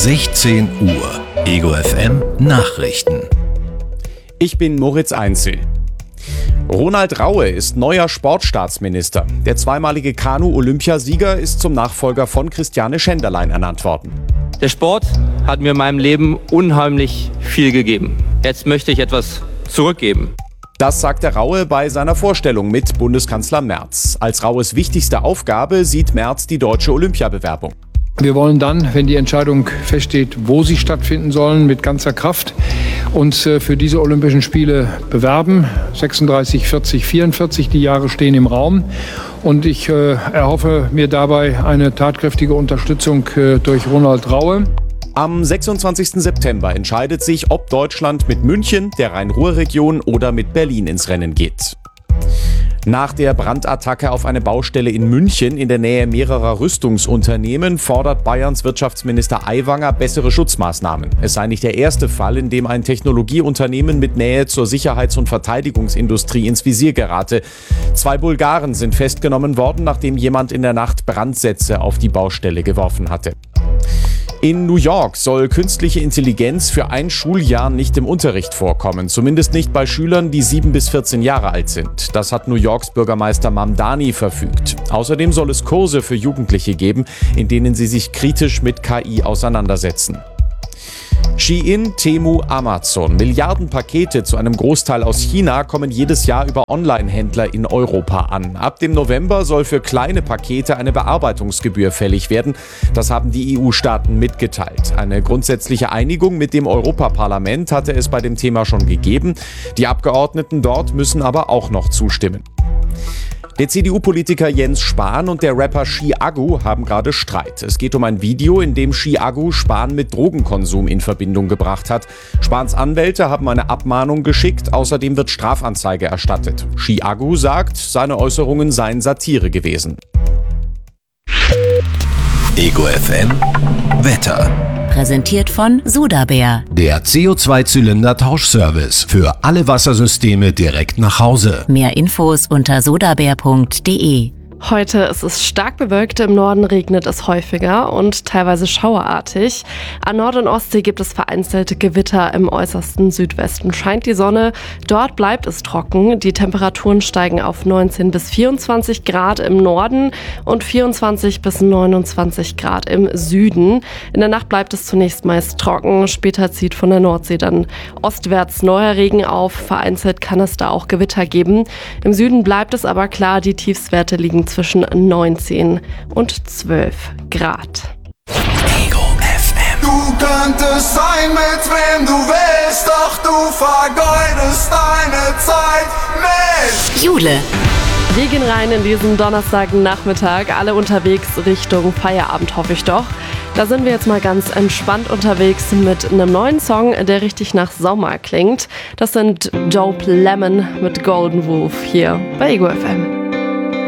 16 Uhr. Ego FM Nachrichten. Ich bin Moritz Einzel. Ronald Raue ist neuer Sportstaatsminister. Der zweimalige Kanu-Olympiasieger ist zum Nachfolger von Christiane Schenderlein ernannt worden. Der Sport hat mir in meinem Leben unheimlich viel gegeben. Jetzt möchte ich etwas zurückgeben. Das sagte Raue bei seiner Vorstellung mit Bundeskanzler Merz. Als Raues wichtigste Aufgabe sieht Merz die deutsche Olympiabewerbung. Wir wollen dann, wenn die Entscheidung feststeht, wo sie stattfinden sollen, mit ganzer Kraft uns für diese Olympischen Spiele bewerben. 36, 40, 44, die Jahre stehen im Raum. Und ich erhoffe mir dabei eine tatkräftige Unterstützung durch Ronald Raue. Am 26. September entscheidet sich, ob Deutschland mit München, der Rhein-Ruhr-Region oder mit Berlin ins Rennen geht. Nach der Brandattacke auf eine Baustelle in München in der Nähe mehrerer Rüstungsunternehmen fordert Bayerns Wirtschaftsminister Aiwanger bessere Schutzmaßnahmen. Es sei nicht der erste Fall, in dem ein Technologieunternehmen mit Nähe zur Sicherheits- und Verteidigungsindustrie ins Visier gerate. 2 Bulgaren sind festgenommen worden, nachdem jemand in der Nacht Brandsätze auf die Baustelle geworfen hatte. In New York soll künstliche Intelligenz für ein Schuljahr nicht im Unterricht vorkommen, zumindest nicht bei Schülern, die 7 bis 14 Jahre alt sind. Das hat New Yorks Bürgermeister Mamdani verfügt. Außerdem soll es Kurse für Jugendliche geben, in denen sie sich kritisch mit KI auseinandersetzen. Shein, Temu, Amazon. Milliardenpakete zu einem Großteil aus China kommen jedes Jahr über Online-Händler in Europa an. Ab dem November soll für kleine Pakete eine Bearbeitungsgebühr fällig werden. Das haben die EU-Staaten mitgeteilt. Eine grundsätzliche Einigung mit dem Europaparlament hatte es bei dem Thema schon gegeben. Die Abgeordneten dort müssen aber auch noch zustimmen. Der CDU-Politiker Jens Spahn und der Rapper Chiago haben gerade Streit. Es geht um ein Video, in dem Chiago Spahn mit Drogenkonsum in Verbindung gebracht hat. Spahns Anwälte haben eine Abmahnung geschickt, außerdem wird Strafanzeige erstattet. Chiago sagt, seine Äußerungen seien Satire gewesen. Ego FM Wetter. Präsentiert von Sudabär. Der CO2-Zylinder-Tauschservice für alle Wassersysteme direkt nach Hause. Mehr Infos unter sudabär.de. Heute ist es stark bewölkt, im Norden regnet es häufiger und teilweise schauerartig. An Nord- und Ostsee gibt es vereinzelte Gewitter, im äußersten Südwesten scheint die Sonne. Dort bleibt es trocken. Die Temperaturen steigen auf 19 bis 24 Grad im Norden und 24 bis 29 Grad im Süden. In der Nacht bleibt es zunächst meist trocken, später zieht von der Nordsee dann ostwärts neuer Regen auf. Vereinzelt kann es da auch Gewitter geben. Im Süden bleibt es aber klar, die Tiefstwerte liegen zwischen 19 und 12 Grad. Ego FM. Du könntest sein, mit wem du willst, doch du vergeudest deine Zeit mit Jule. Wir gehen rein in diesen Donnerstagnachmittag, alle unterwegs Richtung Feierabend, hoffe ich doch. Da sind wir jetzt mal ganz entspannt unterwegs mit einem neuen Song, der richtig nach Sommer klingt. Das sind Dope Lemon mit Golden Wolf hier bei Ego FM.